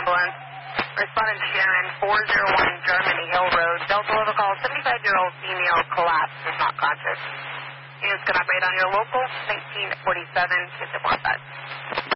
ambulance. Respondent Sharon, 401 Germany Hill Road. Delta Level call, 75-year-old female collapsed, is not conscious. Units can operate on your local 1947 to 45.